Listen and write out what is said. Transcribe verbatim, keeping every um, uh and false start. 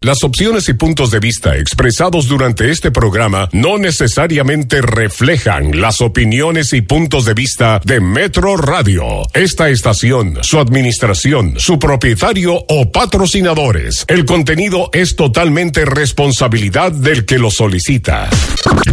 Las opciones y puntos de vista expresados durante este programa no necesariamente reflejan las opiniones y puntos de vista de Metro Radio, esta estación, su administración, su propietario o patrocinadores. El contenido es totalmente responsabilidad del que lo solicita.